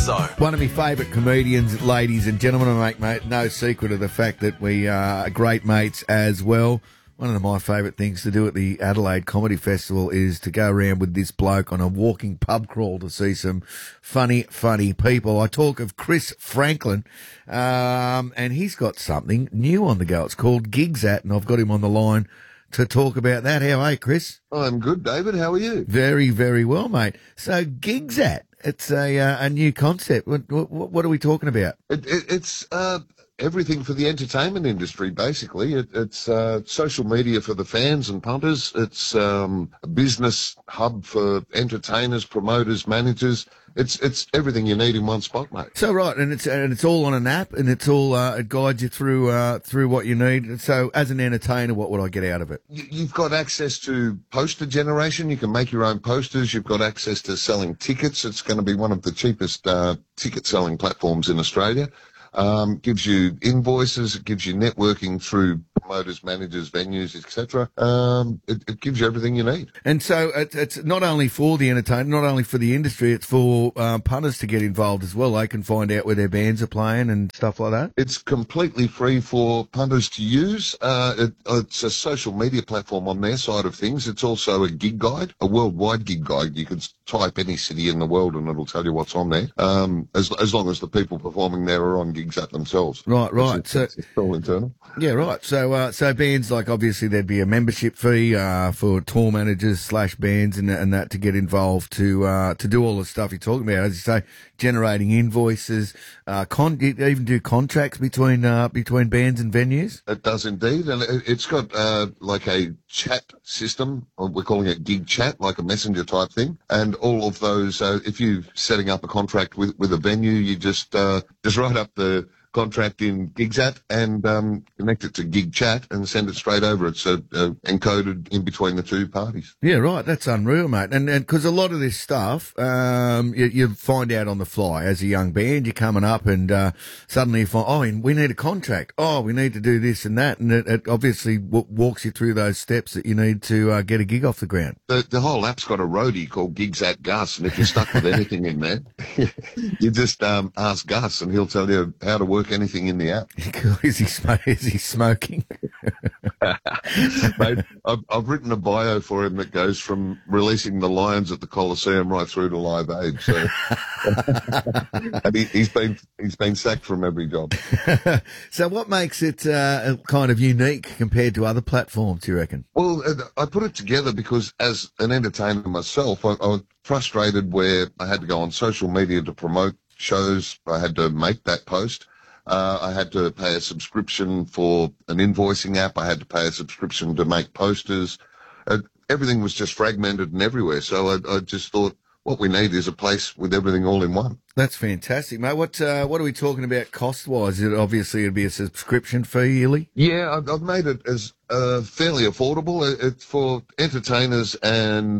so. One of my favourite comedians, ladies and gentlemen. I make no secret of the fact that we are great mates as well. One of my favourite things to do at the Adelaide Comedy Festival is to go around with this bloke on a walking pub crawl to see some funny people. I talk of Chris Franklin, and he's got something new on the go. It's called Gigs At, and I've got him on the line to talk about that. How are you, Chris? I'm good, David. How are you? Very, very well, mate. So Gigs At, it's a new concept. What are we talking about? It's everything for the entertainment industry, basically. It's social media for the fans and punters. It's a business hub for entertainers, promoters, managers. It's everything you need in one spot, mate. So right, and it's all on an app, and it's all it guides you through what you need. So as an entertainer, what would I get out of it? You've got access to poster generation. You can make your own posters. You've got access to selling tickets. It's going to be one of the cheapest ticket selling platforms in Australia. Gives you invoices, it gives you networking through promoters, managers, venues, etc. It gives you everything you need. And so it's not only for the entertainment, not only for the industry, it's for punters to get involved as well. They can find out where their bands are playing and stuff like that. It's completely free for punters to use. It's a social media platform on their side of things. It's also a gig guide, a worldwide gig guide. You can type any city in the world and it'll tell you what's on there, as long as the people performing there are on Gigs At themselves. Right. It's all internal. Yeah, right. So bands, like, obviously there'd be a membership fee for tour managers / bands and that to get involved to do all the stuff you're talking about. As you say, generating invoices, you even do contracts between bands and venues. It does indeed, and it's got like a chat system. We're calling it Gig Chat, like a messenger type thing. And all of those, if you're setting up a contract with a venue, you just write up the contract in Gigs At and connect it to Gig Chat and send it straight over. It's encoded in between the two parties. Yeah, right. That's unreal, mate. And because a lot of this stuff, you find out on the fly as a young band. You're coming up and suddenly you find, we need a contract. Oh, we need to do this and that. And it obviously walks you through those steps that you need to get a gig off the ground. The whole app's got a roadie called Gigs At Gus, and if you're stuck with anything in there, you just ask Gus and he'll tell you how to work anything in the app. Is he smoking? Mate, I've written a bio for him that goes from releasing the lions at the Coliseum right through to Live Aid. So, and he's been sacked from every job. So, what makes it kind of unique compared to other platforms, do you reckon? Well, I put it together because as an entertainer myself, I was frustrated where I had to go on social media to promote shows. I had to make that post. I had to pay a subscription for an invoicing app. I had to pay a subscription to make posters. Everything was just fragmented and everywhere. So I just thought what we need is a place with everything all in one. That's fantastic, mate. What are we talking about cost-wise? It'd be a subscription fee yearly? Yeah, I've made it as fairly affordable. It's for entertainers and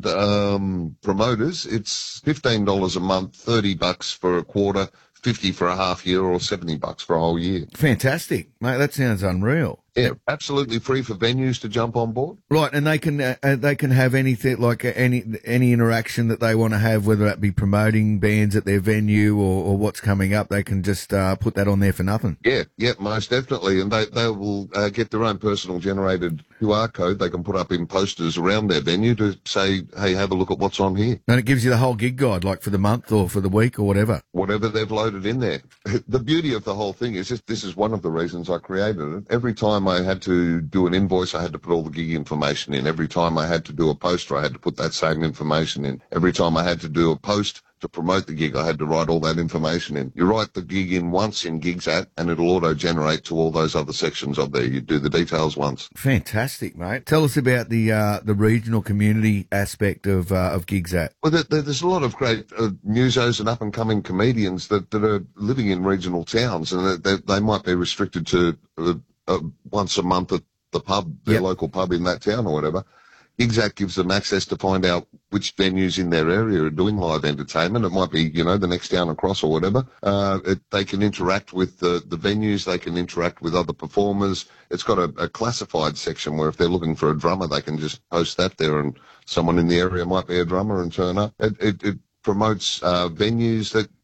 promoters. It's $15 a month, $30 for a quarter, $50 for a half year, or $70 for a whole year. Fantastic, mate. That sounds unreal. Yeah, absolutely free for venues to jump on board. Right, and they can have anything, like any interaction that they want to have, whether that be promoting bands at their venue or what's coming up. They can just put that on there for nothing. Yeah, most definitely, and they will get their own personal generated QR code they can put up in posters around their venue to say, hey, have a look at what's on here. And it gives you the whole gig guide, like for the month or for the week or whatever. Whatever they've loaded in there. The beauty of the whole thing is this is one of the reasons I created it. Every time I had to do an invoice, I had to put all the gig information in. Every time I had to do a poster, I had to put that same information in. Every time I had to do a post to promote the gig, I had to write all that information in. You write the gig in once in Gigs At, and it'll auto-generate to all those other sections of there. You do the details once. Fantastic, mate. Tell us about the regional community aspect of Gigs At. Well, there's a lot of great musos and up-and-coming comedians that are living in regional towns, and they might be restricted to once a month at the pub, their local pub in that town or whatever. Gigs At gives them access to find out which venues in their area are doing live entertainment. It might be, the next town across or whatever. They can interact with the venues. They can interact with other performers. It's got a classified section where if they're looking for a drummer, they can just post that there and someone in the area might be a drummer and turn up. It promotes venues that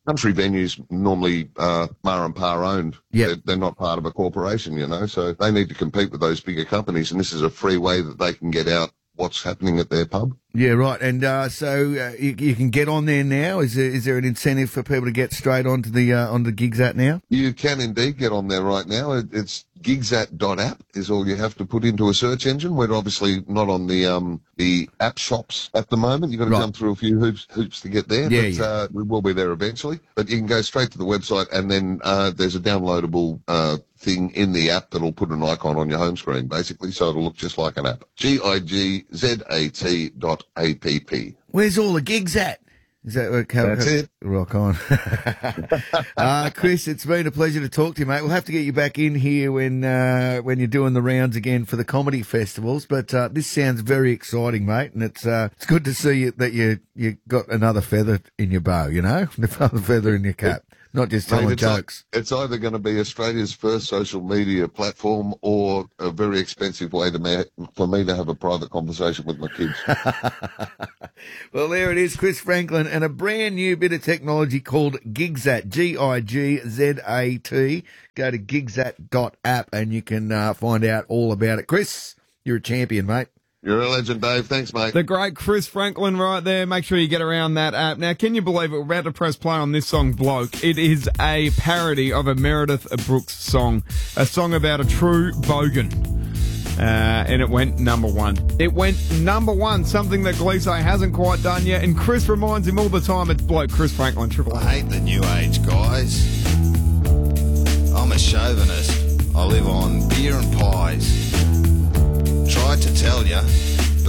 country venues normally ma and pa owned. Yep. They're not part of a corporation, so they need to compete with those bigger companies, and this is a free way that they can get out what's happening at their pub. Yeah, right. And so you can get on there now. Is there an incentive for people to get straight onto the Gigsat now? You can indeed get on there right now. It's gigsat.app is all you have to put into a search engine. We're obviously not on the app shops at the moment. You've got to jump through a few hoops to get there. But we will be there eventually. But you can go straight to the website, and then there's a downloadable thing in the app that'll put an icon on your home screen, basically, so it'll look just like an app. GIGZAT.app. Where's all the gigs at? Is that That's it? Rock on. Chris, it's been a pleasure to talk to you, mate. We'll have to get you back in here when you're doing the rounds again for the comedy festivals. But this sounds very exciting, mate, and it's good to see that you got another feather in your bow, another feather in your cap. Not just telling jokes. It's either going to be Australia's first social media platform or a very expensive way for me to have a private conversation with my kids. Well, there it is, Chris Franklin, and a brand new bit of technology called Gigsat, Gigzat. Go to gigsat.app and you can find out all about it. Chris, you're a champion, mate. You're a legend, Dave. Thanks, mate. The great Chris Franklin right there. Make sure you get around that app. Now, can you believe it? We're about to press play on this song, Bloke. It is a parody of a Meredith Brooks song, a song about a true bogan. And it went number one. It went number one, something that Gleeso hasn't quite done yet. And Chris reminds him all the time, it's Bloke, Chris Franklin, Triple I hate the new age, guys. I'm a chauvinist. I live on beer and pies. Tried to tell ya,